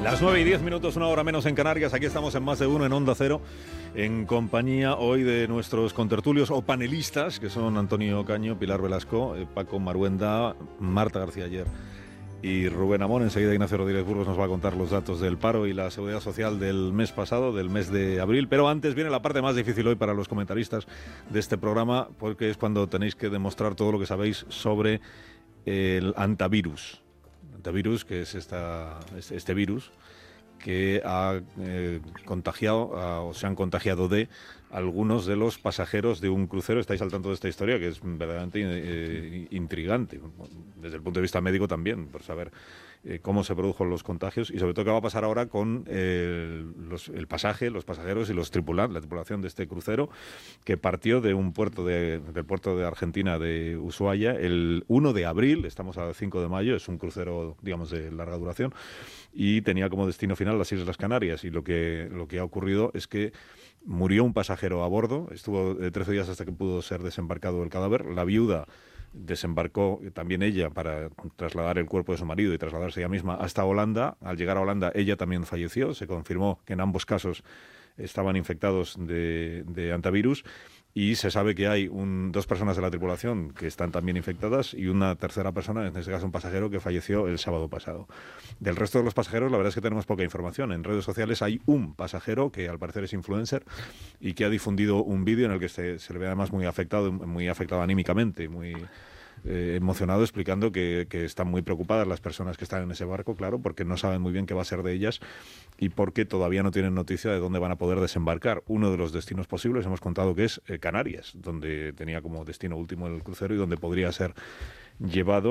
Las 9:10, una hora menos en Canarias. Aquí estamos en Más de Uno, en Onda Cero, en compañía hoy de nuestros contertulios o panelistas, que son Antonio Caño, Pilar Velasco, Paco Maruenda, Marta García Ayer y Rubén Amón. Enseguida Ignacio Rodríguez Burgos nos va a contar los datos del paro y la seguridad social del mes pasado, del mes de abril. Pero antes viene la parte más difícil hoy para los comentaristas de este programa, porque es cuando tenéis que demostrar todo lo que sabéis sobre el antivirus. Antivirus, que es este virus que ha contagiado o se han contagiado de algunos de los pasajeros de un crucero. Estáis al tanto de esta historia, que es verdaderamente intrigante, desde el punto de vista médico también, por saber cómo se produjo los contagios y sobre todo qué va a pasar ahora con los pasajeros y la tripulación de este crucero, que partió de un del puerto de Argentina de Ushuaia el 1 de abril, estamos a 5 de mayo, es un crucero, digamos, de larga duración, y tenía como destino final las Islas Canarias. Y lo que ha ocurrido es que murió un pasajero a bordo, estuvo 13 días hasta que pudo ser desembarcado el cadáver. La viuda desembarcó también ella para trasladar el cuerpo de su marido y trasladarse ella misma hasta Holanda. Al llegar a Holanda ella también falleció. Se confirmó que en ambos casos estaban infectados de antivirus, y se sabe que hay dos personas de la tripulación que están también infectadas y una tercera persona, en este caso un pasajero, que falleció el sábado pasado. Del resto de los pasajeros, la verdad es que tenemos poca información. En redes sociales hay un pasajero que al parecer es influencer y que ha difundido un vídeo en el que se le ve además muy afectado anímicamente, muy emocionado, explicando que están muy preocupadas las personas que están en ese barco, claro, porque no saben muy bien qué va a ser de ellas y porque todavía no tienen noticia de dónde van a poder desembarcar. Uno de los destinos posibles, hemos contado que es Canarias, donde tenía como destino último el crucero y donde podría ser llevado